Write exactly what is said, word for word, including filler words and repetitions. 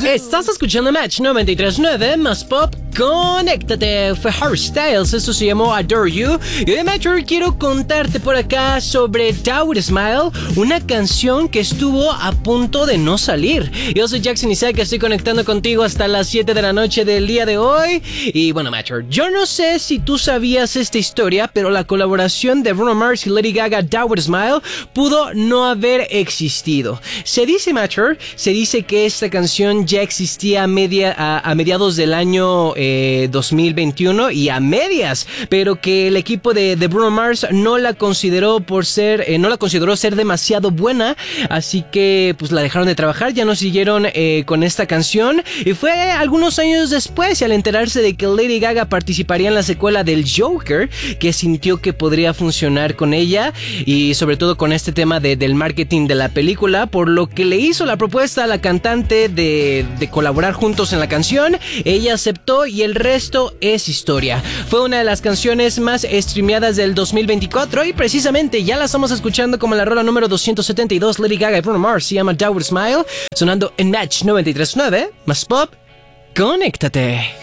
Estás escuchando Match noventa y tres punto nueve más Pop. Conéctate. Fue Harry Styles. Esto se llamó Adore You. Y hoy, Match, quiero contarte por acá sobre Doubt Smile, una canción que estuvo a punto de no salir. Yo soy Jackson Isaac, estoy conectando contigo hasta las siete de la noche del día de hoy. Y bueno, Match, yo no sé si tú sabías esta historia, pero la colaboración de Bruno Mars y Lady Gaga, Doubt Smile, pudo no haber existido. Se dice, Match, se dice que esta canción ya existía a, media, a, a mediados del año eh, dos mil veintiuno y a medias, pero que el equipo de, de Bruno Mars no la consideró por ser, eh, no la consideró ser demasiado buena, así que pues la dejaron de trabajar, ya no siguieron eh, con esta canción. Y fue algunos años después, y al enterarse de que Lady Gaga participaría en la secuela del Joker, que sintió que podría funcionar con ella, y sobre todo con este tema de, del marketing de la película, por lo que le hizo la propuesta a la cantante de, de colaborar juntos en la canción. Ella aceptó y el resto es historia. Fue una de las canciones más streameadas del dos mil veinticuatro y precisamente ya la estamos escuchando como la rola número doscientos setenta y dos, Lady Gaga y Bruno Mars, se llama Doubt Smile, sonando en Match noventa y tres punto nueve más Pop. Conéctate.